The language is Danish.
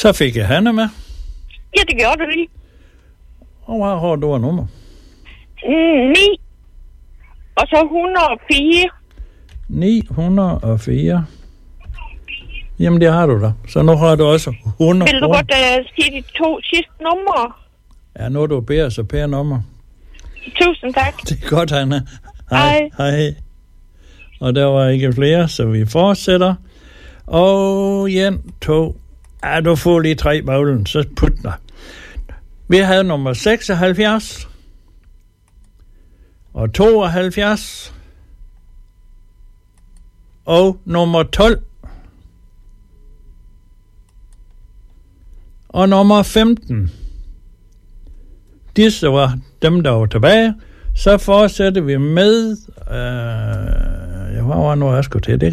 Så fik jeg Hanne med. Ja, det gjorde du lige. Og hvad har du af nummer? 9. Og så 104. 904. Jamen, det har du da. Så nu har du også 100. Vil du godt sige de 2 sidste numre? Ja, nu er du bedre, så pære nummer. Tusind tak. Det er godt, Hanne. Hej. Hej. Og der var ikke flere, så vi fortsætter. Og 1, 2. Ja, du får lige 3 baglen, så put dig. Vi havde nummer 76. Og 72. Og nummer 12. Og nummer 15. Disse var dem, der var tilbage. Så fortsætter vi med... hvad var nu, jeg skulle til det?